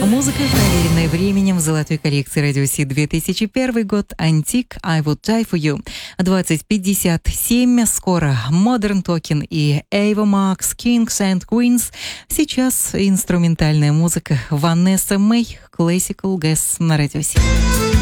Музыка, проверенная временем в золотой коллекции Radio City 2001 год, Антик, I Would Die For You. 20:57, скоро Modern Talking и Ava Max, Kings and Queens. Сейчас инструментальная музыка Ванесса Мэй, Classical Guest на Radio City.